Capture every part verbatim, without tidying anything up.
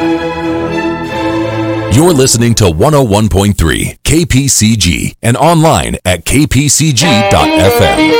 You're listening to one oh one point three K P C G and online at k p c g dot f m.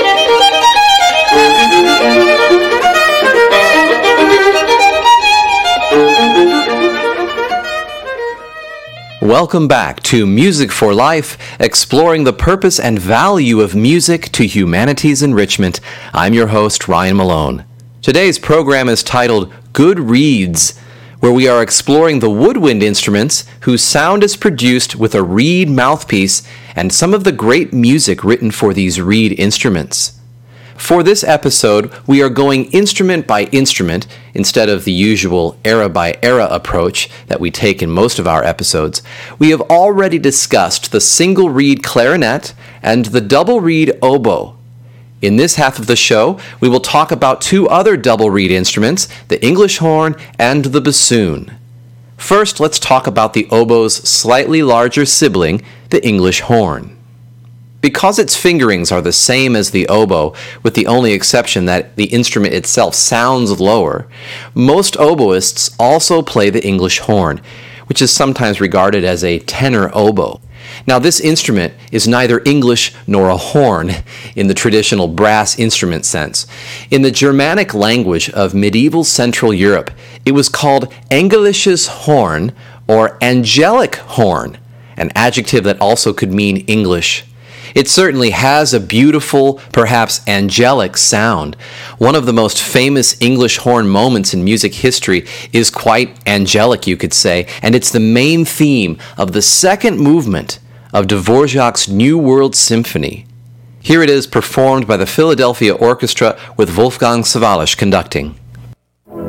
Welcome back to Music for Life, exploring the purpose and value of music to humanity's enrichment. I'm your host, Ryan Malone. Today's program is titled Good Reeds, where we are exploring the woodwind instruments whose sound is produced with a reed mouthpiece and some of the great music written for these reed instruments. For this episode, we are going instrument by instrument instead of the usual era by era approach that we take in most of our episodes. We have already discussed the single reed clarinet and the double reed oboe. In this half of the show, we will talk about two other double reed instruments, the English horn and the bassoon. First, let's talk about the oboe's slightly larger sibling, the English horn. Because its fingerings are the same as the oboe, with the only exception that the instrument itself sounds lower, most oboists also play the English horn, which is sometimes regarded as a tenor oboe. Now, this instrument is neither English nor a horn in the traditional brass instrument sense. In the Germanic language of medieval Central Europe, it was called Englisches Horn or angelic horn, an adjective that also could mean English. It certainly has a beautiful, perhaps angelic sound. One of the most famous English horn moments in music history is quite angelic, you could say, and it's the main theme of the second movement of Dvorak's New World Symphony. Here it is performed by the Philadelphia Orchestra with Wolfgang Sawallisch conducting.